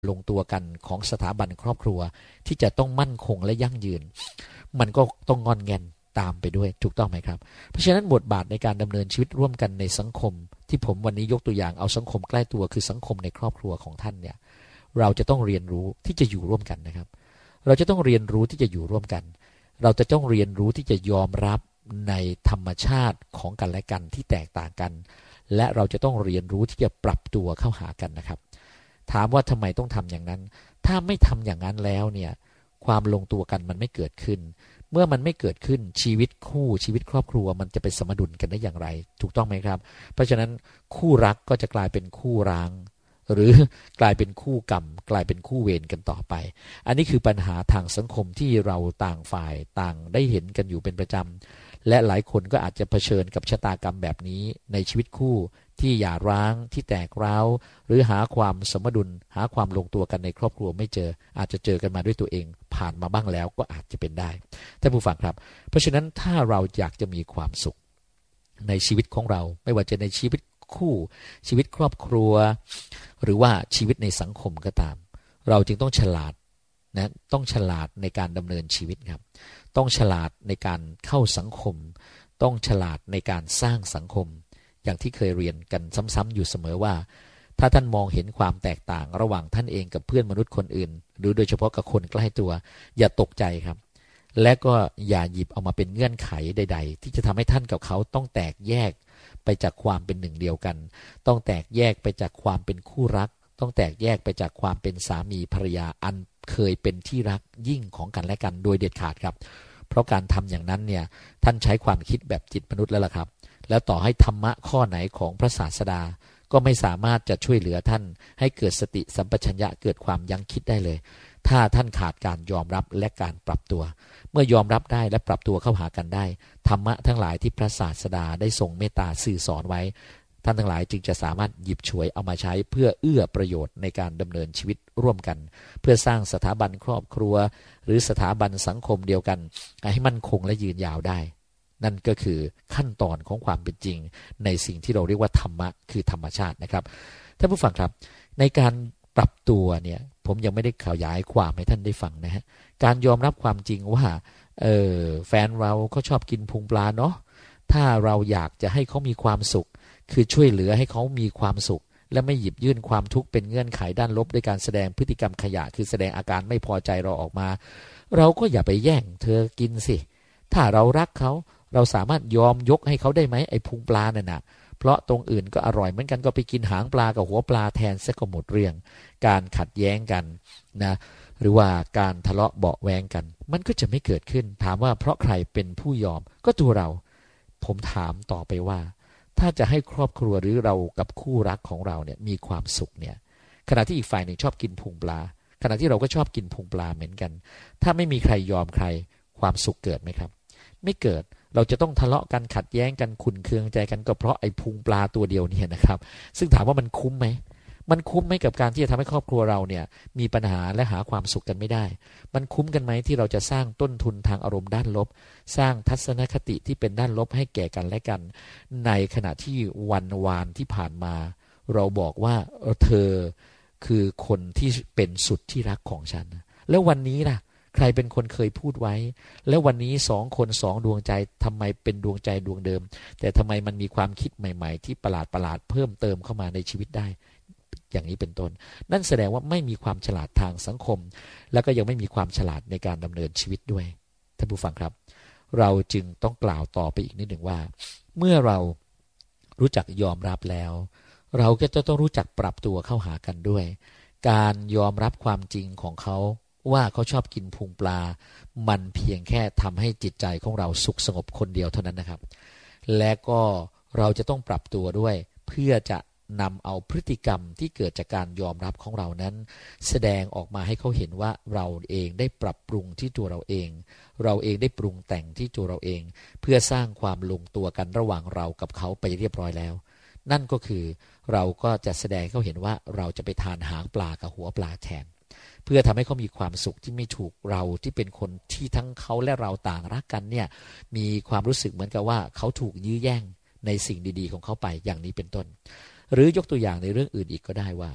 ลงตัวกันของสถาบันครอบครัวที่จะต้องมั่นคงและยั่งยืนมันก็ต้องงอนแงนตามไปด้วยถูกต้องไหมครับเพราะฉะนั้นบทบาทในการดำเนินชีวิตร่วมกันในสังคมที่ผมวันนี้ยกตัวอย่างเอาสังคมใกล้ตัวคือสังคมในครอบครัวของท่านเนี่ยเราจะต้องเรียนรู้ที่จะอยู่ร่วมกันนะครับเราจะต้องเรียนรู้ที่จะอยู่ร่วมกันเราจะต้องเรียนรู้ที่จะยอมรับในธรรมชาติของกันและกันที่แตกต่างกันและเราจะต้องเรียนรู้ที่จะปรับตัวเข้าหากันนะครับถามว่าทำไมต้องทำอย่างนั้นถ้าไม่ทำอย่างนั้นแล้วเนี่ยความลงตัวกันมันไม่เกิดขึ้นเมื่อมันไม่เกิดขึ้นชีวิตคู่ชีวิตครอบครัวมันจะไปสมดุลกันได้อย่างไรถูกต้องไหมครับเพราะฉะนั้นคู่รักก็จะกลายเป็นคู่ร้างหรือกลายเป็นคู่กรรมกลายเป็นคู่เวรกันต่อไปอันนี้คือปัญหาทางสังคมที่เราต่างฝ่ายต่างได้เห็นกันอยู่เป็นประจำและหลายคนก็อาจจะเผชิญกับชะตากรรมแบบนี้ในชีวิตคู่ที่หย่าร้างที่แตกร้าวหรือหาความสมดุลหาความลงตัวกันในครอบครัวไม่เจออาจจะเจอกันมาด้วยตัวเองผ่านมาบ้างแล้วก็อาจจะเป็นได้ท่านผู้ฟังครับเพราะฉะนั้นถ้าเราอยากจะมีความสุขในชีวิตของเราไม่ว่าจะในชีวิตคู่ชีวิตครอบครัวหรือว่าชีวิตในสังคมก็ตามเราจึงต้องฉลาดนะต้องฉลาดในการดำเนินชีวิตครับต้องฉลาดในการเข้าสังคมต้องฉลาดในการสร้างสังคมอย่างที่เคยเรียนกันซ้ำๆอยู่เสมอว่าถ้าท่านมองเห็นความแตกต่างระหว่างท่านเองกับเพื่อนมนุษย์คนอื่นหรือโดยเฉพาะกับคนใกล้ตัวอย่าตกใจครับและก็อย่าหยิบเอามาเป็นเงื่อนไขใดๆที่จะทำให้ท่านกับเขาต้องแตกแยกไปจากความเป็นหนึ่งเดียวกันต้องแตกแยกไปจากความเป็นคู่รักต้องแตกแยกไปจากความเป็นสามีภรรยาอันเคยเป็นที่รักยิ่งของกันและกันโดยเด็ดขาดครับเพราะการทำอย่างนั้นเนี่ยท่านใช้ความคิดแบบจิตมนุษย์แล้วล่ะครับแล้วต่อให้ธรรมะข้อไหนของพระศาสดาก็ไม่สามารถจะช่วยเหลือท่านให้เกิดสติสัมปชัญญะเกิดความยั้งคิดได้เลยถ้าท่านขาดการยอมรับและการปรับตัวเมื่อยอมรับได้และปรับตัวเข้าหากันได้ธรรมะทั้งหลายที่พระศาสดาได้ทรงเมตตาสื่อสอนไว้ท่านทั้งหลายจึงจะสามารถหยิบฉวยเอามาใช้เพื่อเอื้อประโยชน์ในการดำเนินชีวิตร่วมกันเพื่อสร้างสถาบันครอบครัวหรือสถาบันสังคมเดียวกันให้มั่นคงและยืนยาวได้นั่นก็คือขั้นตอนของความเป็นจริงในสิ่งที่เราเรียกว่าธรรมะคือธรรมชาตินะครับท่านผู้ฟังครับในการปรับตัวเนี่ยผมยังไม่ได้ขยายความให้ท่านได้ฟังนะฮะการยอมรับความจริงว่าแฟนเราเขาชอบกินพุงปลาเนาะถ้าเราอยากจะให้เขามีความสุขคือช่วยเหลือให้เขามีความสุขและไม่หยิบยื่นความทุกข์เป็นเงื่อนไขด้านลบด้วยการแสดงพฤติกรรมขยะคือแสดงอาการไม่พอใจเราออกมาเราก็อย่าไปแย่งเธอกินสิถ้าเรารักเขาเราสามารถยอมยกให้เขาได้ไหมไอ้พุงปลาเนี่ยนะเพราะตรงอื่นก็อร่อยเหมือนกันก็ไปกินหางปลากับหัวปลาแทนซะก็หมดเรื่องการขัดแย้งกันนะหรือว่าการทะเลาะเบาะแว้งกันมันก็จะไม่เกิดขึ้นถามว่าเพราะใครเป็นผู้ยอมก็ตัวเราผมถามต่อไปว่าถ้าจะให้ครอบครัวหรือเรากับคู่รักของเราเนี่ยมีความสุขเนี่ยขณะที่อีกฝ่ายหนึ่งชอบกินพุงปลาขณะที่เราก็ชอบกินพุงปลาเหมือนกันถ้าไม่มีใครยอมใครความสุขเกิดไหมครับไม่เกิดเราจะต้องทะเลาะกันขัดแย้งกันขุ่นเคืองใจกันก็เพราะไอ้พุงปลาตัวเดียวเนี่ยนะครับซึ่งถามว่ามันคุ้มไหมมันคุ้มไหมกับการที่จะทำให้ครอบครัวเราเนี่ยมีปัญหาและหาความสุขกันไม่ได้มันคุ้มกันไหมที่เราจะสร้างต้นทุนทางอารมณ์ด้านลบสร้างทัศนคติที่เป็นด้านลบให้แก่กันและกันในขณะที่วันวานที่ผ่านมาเราบอกว่าเธอคือคนที่เป็นสุดที่รักของฉันแล้ววันนี้ล่ะใครเป็นคนเคยพูดไว้แล้ววันนี้สองคนสองดวงใจทำไมเป็นดวงใจดวงเดิมแต่ทำไมมันมีความคิดใหม่ๆที่ประหลาดเพิ่มเติมเข้ามาในชีวิตได้อย่างนี้เป็นต้นนั่นแสดงว่าไม่มีความฉลาดทางสังคมแล้วก็ยังไม่มีความฉลาดในการดำเนินชีวิตด้วยท่านผู้ฟังครับเราจึงต้องกล่าวต่อไปอีกนิดหนึ่งว่าเมื่อเรารู้จักยอมรับแล้วเราก็จะต้องรู้จักปรับตัวเข้าหากันด้วยการยอมรับความจริงของเขาว่าเขาชอบกินพุงปลามันเพียงแค่ทำให้จิตใจของเราสุขสงบคนเดียวเท่านั้นนะครับและก็เราจะต้องปรับตัวด้วยเพื่อจะนำเอาพฤติกรรมที่เกิดจากการยอมรับของเรานั้นแสดงออกมาให้เขาเห็นว่าเราเองได้ปรับปรุงที่ตัวเราเองเราเองได้ปรุงแต่งที่ตัวเราเองเพื่อสร้างความลงตัวกันระหว่างเรากับเขาไปเรียบร้อยแล้วนั่นก็คือเราก็จะแสดงให้เขาเห็นว่าเราจะไปทานหางปลากับหัวปลาแทนเพื่อทำให้เขามีความสุขที่ไม่ถูกเราที่เป็นคนที่ทั้งเขาและเราต่างรักกันเนี่ยมีความรู้สึกเหมือนกับว่าเขาถูกยื้อแย่งในสิ่งดีๆของเขาไปอย่างนี้เป็นต้นหรือยกตัวอย่างในเรื่องอื่นอีกก็ได้ว่า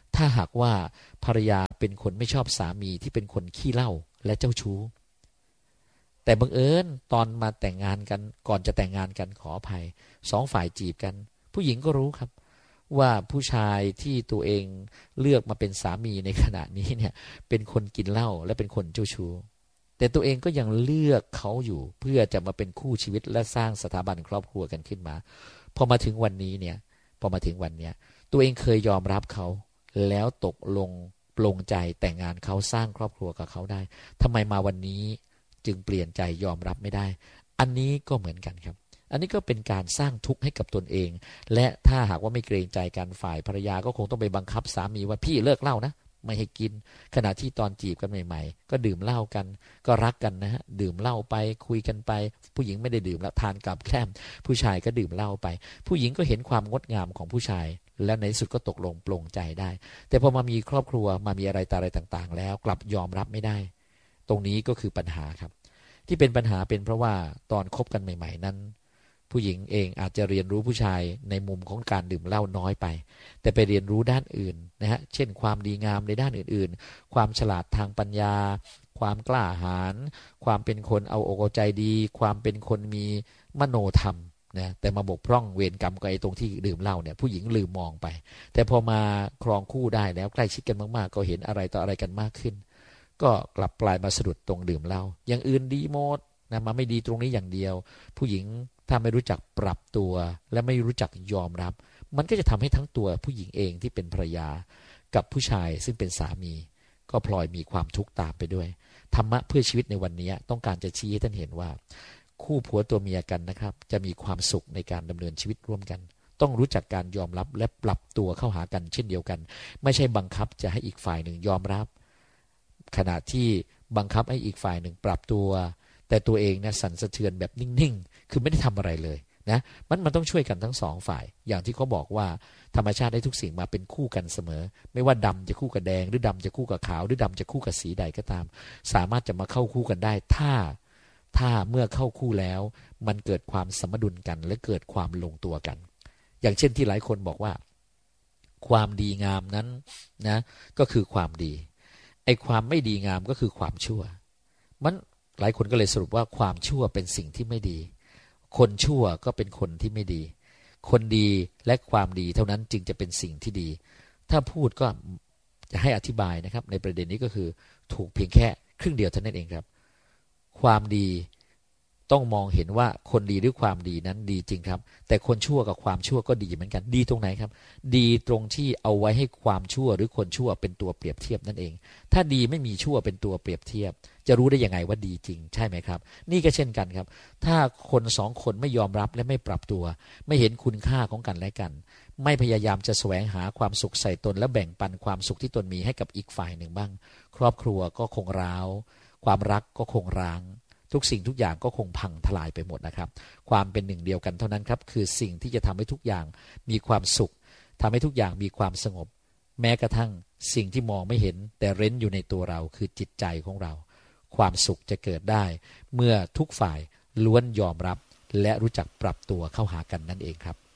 ถ้าหากว่าภรรยาเป็นคนไม่ชอบสามีที่เป็นคนขี้เหล้าและเจ้าชู้แต่บังเอิญตอนมาแต่งงานกันก่อนจะแต่งงานกันขออภัยสองฝ่ายจีบกันผู้หญิงก็รู้ครับว่าผู้ชายที่ตัวเองเลือกมาเป็นสามีในขณะนี้เนี่ยเป็นคนกินเหล้าและเป็นคนเจ้าชู้แต่ตัวเองก็ยังเลือกเขาอยู่เพื่อจะมาเป็นคู่ชีวิตและสร้างสถาบันครอบครัวกันขึ้นมาพอมาถึงวันนี้เนี่ยตัวเองเคยยอมรับเขาแล้วตกลงปลงใจแต่งงานเขาสร้างครอบครัวกับเขาได้ทำไมมาวันนี้จึงเปลี่ยนใจยอมรับไม่ได้อันนี้ก็เหมือนกันครับอันนี้ก็เป็นการสร้างทุกข์ให้กับตนเองและถ้าหากว่าไม่เกรงใจกันฝ่ายภรรยาก็คงต้องไปบังคับสามีว่าพี่เลิกเหล้านะไม่ให้กินขณะที่ตอนจีบกันใหม่ๆก็ดื่มเหล้ากันก็รักกันนะฮะดื่มเหล้าไปคุยกันไปผู้หญิงไม่ได้ดื่มแล้วทานกับแกล้มผู้ชายก็ดื่มเหล้าไปผู้หญิงก็เห็นความงดงามของผู้ชายแล้วในที่สุดก็ตกลงปลงใจได้แต่พอมามีครอบครัวมามีอะไรต่างๆแล้วกลับยอมรับไม่ได้ตรงนี้ก็คือปัญหาครับที่เป็นปัญหาเป็นเพราะว่าตอนคบกันใหม่ๆนั้นผู้หญิงเองอาจจะเรียนรู้ผู้ชายในมุมของการดื่มเหล้าน้อยไปแต่ไปเรียนรู้ด้านอื่นนะฮะเช่นความดีงามในด้านอื่นๆความฉลาดทางปัญญาความกล้าหาญความเป็นคนเอาอกเอาใจดีความเป็นคนมีมโนธรรมนะแต่มาบกพร่องเวรกรรมกับไอ้ตรงที่ดื่มเหล้าเนี่ยผู้หญิงลืมมองไปแต่พอมาครองคู่ได้แล้วใกล้ชิดกันมากๆก็เห็นอะไรต่ออะไรกันมากขึ้นก็กลับกลายมาสะดุดตรงดื่มเหล้าอย่างอื่นดีหมดนะมาไม่ดีตรงนี้อย่างเดียวผู้หญิงถ้าไม่รู้จักปรับตัวและไม่รู้จักยอมรับมันก็จะทำให้ทั้งตัวผู้หญิงเองที่เป็นภรรยากับผู้ชายซึ่งเป็นสามีก็พลอยมีความทุกข์ตามไปด้วยธรรมะเพื่อชีวิตในวันนี้ต้องการจะชี้ให้ท่านเห็นว่าคู่ผัวตัวเมียกันนะครับจะมีความสุขในการดำเนินชีวิตร่วมกันต้องรู้จักการยอมรับและปรับตัวเข้าหากันเช่นเดียวกันไม่ใช่บังคับจะให้อีกฝ่ายหนึ่งยอมรับขณะที่บังคับให้อีกฝ่ายหนึ่งปรับตัวแต่ตัวเองเนี่ยสั่นสะเทือนแบบนิ่งๆคือไม่ได้ทำอะไรเลยนะมันต้องช่วยกันทั้งสองฝ่ายอย่างที่เขาบอกว่าธรรมชาติได้ทุกสิ่งมาเป็นคู่กันเสมอไม่ว่าดำจะคู่กับแดงหรือดำจะคู่กับขาวหรือดำจะคู่กับสีใดก็ตามสามารถจะมาเข้าคู่กันได้ถ้าเมื่อเข้าคู่แล้วมันเกิดความสมดุลกันและเกิดความลงตัวกันอย่างเช่นที่หลายคนบอกว่าความดีงามนั้นนะก็คือความดีไอ้ความไม่ดีงามก็คือความชั่วมันหลายคนก็เลยสรุปว่าความชั่วเป็นสิ่งที่ไม่ดีคนชั่วก็เป็นคนที่ไม่ดีคนดีและความดีเท่านั้นจึงจะเป็นสิ่งที่ดีถ้าพูดก็จะให้อธิบายนะครับในประเด็นนี้ก็คือถูกเพียงแค่ครึ่งเดียวเท่านั้นเองครับความดีต้องมองเห็นว่าคนดีหรือความดีนั้นดีจริงครับแต่คนชั่วกับความชั่วก็ดีเหมือนกันดีตรงไหนครับดีตรงที่เอาไว้ให้ความชั่วหรือคนชั่วเป็นตัวเปรียบเทียบนั่นเองถ้าดีไม่มีชั่วเป็นตัวเปรียบเทียบจะรู้ได้ยังไงว่าดีจริงใช่ไหมครับนี่ก็เช่นกันครับถ้าคนสองคนไม่ยอมรับและไม่ปรับตัวไม่เห็นคุณค่าของกันและกันไม่พยายามจะแสวงหาความสุขใส่ตนและแบ่งปันความสุขที่ตนมีให้กับอีกฝ่ายหนึ่งบ้างครอบครัวก็คงร้าวความรักก็คงร้างทุกสิ่งทุกอย่างก็คงพังทลายไปหมดนะครับความเป็นหนึ่งเดียวกันเท่านั้นครับคือสิ่งที่จะทำให้ทุกอย่างมีความสุขทำให้ทุกอย่างมีความสงบแม้กระทั่งสิ่งที่มองไม่เห็นแต่เร้นอยู่ในตัวเราคือจิตใจของเราความสุขจะเกิดได้เมื่อทุกฝ่ายล้วนยอมรับและรู้จักปรับตัวเข้าหากันนั่นเองครับ